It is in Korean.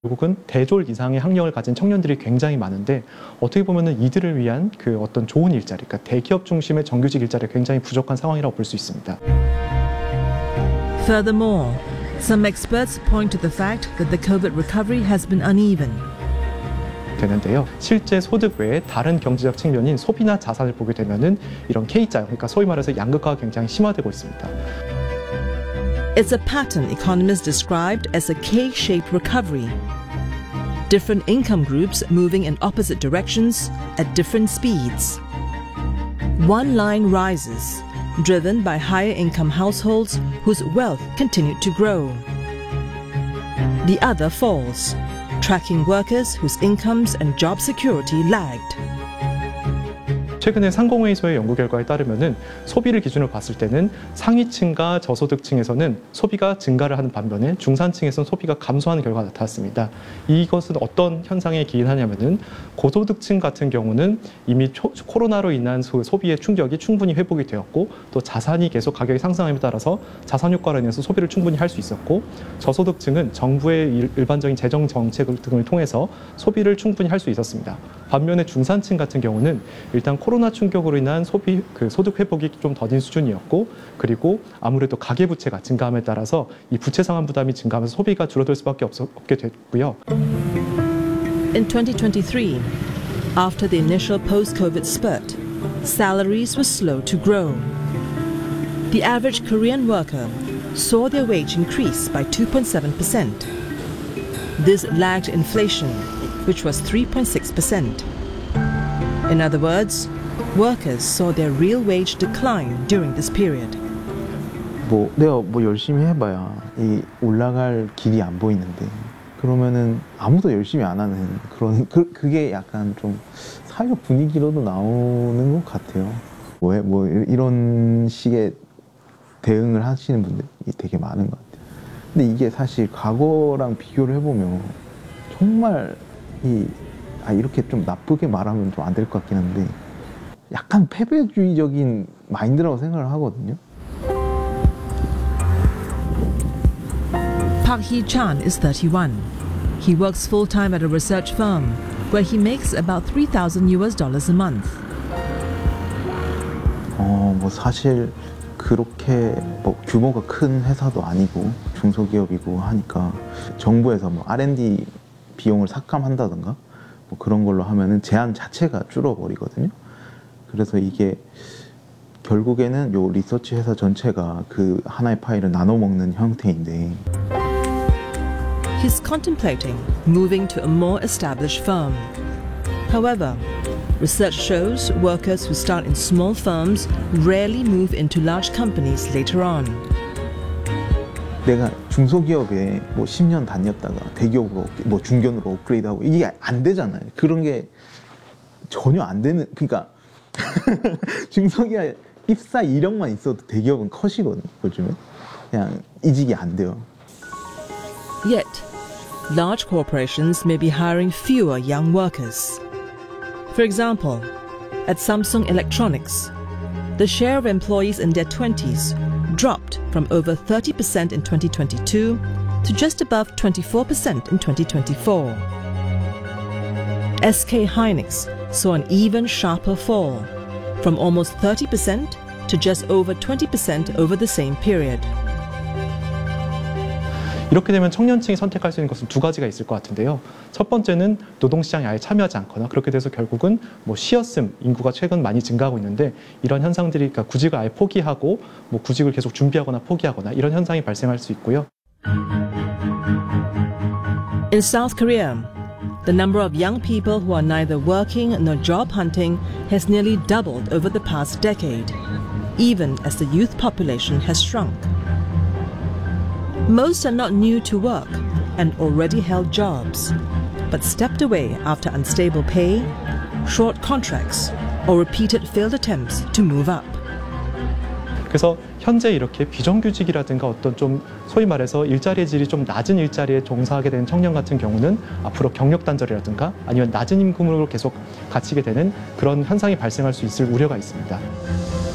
결국은 대졸 이상의 학력을 가진 청년들이 굉장히 많은데 어떻게 보면은 이들을 위한 그 어떤 좋은 일자리, 그러니까 대기업 중심의 정규직 일자리가 굉장히 부족한 상황이라고 볼 수 있습니다. Furthermore, some experts point to the fact that the COVID recovery has been uneven. 되는데요. 실제 소득 외에 다른 경제적 측면인 소비나 자산을 보게 되면은 이런 K자, 그러니까 소위 말해서 양극화가 굉장히 심화되고 있습니다. It's a pattern economists described as a K-shaped recovery. Different income groups moving in opposite directions at different speeds. One line rises, driven by higher income households whose wealth continued to grow. The other falls, tracking workers whose incomes and job security lagged. 최근에 상공회의소의 연구 결과에 따르면은 소비를 기준으로 봤을 때는 상위층과 저소득층에서는 소비가 증가를 하는 반면에 중산층에서는 소비가 감소하는 결과가 나타났습니다. 이것은 어떤 현상에 기인하냐면은 고소득층 같은 경우는 이미 코로나로 인한 소비의 충격이 충분히 회복이 되었고 또 자산이 계속 가격이 상승함에 따라서 자산 효과로 인해서 소비를 충분히 할 수 있었고 저소득층은 정부의 일반적인 재정 정책 등을 통해서 소비를 충분히 할 수 있었습니다. 반면에 중산층 같은 경우는 일단 코로나 충격으로 인한 소득 회복이 좀 더딘 수준이었고 그리고 아무래도 가계부채가 증가함에 따라서 이 부채 상환 부담이 증가하면서 소비가 줄어들 수밖에 없게 됐고요. In 2023, after the initial post-COVID spurt, salaries were slow to grow. The average Korean worker saw their wage increase by 2.7%. This lagged inflation, which was 3.6%. In other words, workers saw their real wage decline during this period. 내가 열심히 해봐야 이 올라갈 길이 안 보이는데 그러면은 아무도 열심히 안 하는 그런 그게 약간 좀 사회적 분위기로도 나오는 것 같아요. 이런 식의 대응을 하시는 분들이 되게 많은 것 같아요. 근데 이게 사실 과거랑 비교를 해보면 정말 이렇게 좀 나쁘게 말하면 좀 안 될 것 같긴 한데 약간 패배주의적인 마인드라고 생각을 하거든요. Park Hee-chan is 31. He works full-time at a research firm where he makes about $3,000 a month. 사실 그렇게 규모가 큰 회사도 아니고 중소기업이고 하니까 정부에서 R&D 비용을 삭감한다던가 그런 걸로 하면은 제한 자체가 줄어버리거든요. 그래서 이게 결국에는 요 리서치 회사 전체가 그 하나의 파일을 나눠 먹는 형태인데. He's contemplating moving to a more established firm. However, research shows workers who start in small firms rarely move into large companies later on. 내가 중소기업에 10년 다녔다가 대기업으로 중견으로 업그레이드하고 이게 안 되잖아요. 그런 게 전혀 안 되는, 그러니까 중소기업 입사 이력만 있어도 대기업은 컷이거든요. 요즘에 그냥 이직이 안 돼요. Yet, large corporations may be hiring fewer young workers. For example, at Samsung Electronics, the share of employees in their 20s dropped from over 30% in 2022 to just above 24% in 2024. SK hynix saw an even sharper fall, from almost 30% to just over 20% over the same period. 이렇게 되면 청년층이 선택할 수 있는 것은 두 가지가 있을 것 같은데요. 첫 번째는 노동시장에 아예 참여하지 않거나 그렇게 돼서 결국은 쉬어슴 인구가 최근 많이 증가하고 있는데 이런 현상들이 그러니까 구직을 아예 포기하고 구직을 계속 준비하거나 포기하거나 이런 현상이 발생할 수 있고요. In South Korea, the number of young people who are neither working nor job hunting has nearly doubled over the past decade, even as the youth population has shrunk. Most are not new to work and already held jobs, but stepped away after unstable pay, short contracts, or repeated failed attempts to move up. 그래서 현재 이렇게 비정규직이라든가 어떤 좀 소위 말해서 일자리의 질이 좀 낮은 일자리에 종사하게 되는 청년 같은 경우는 앞으로 경력 단절이라든가 아니면 낮은 임금으로 계속 갇히게 되는 그런 현상이 발생할 수 있을 우려가 있습니다.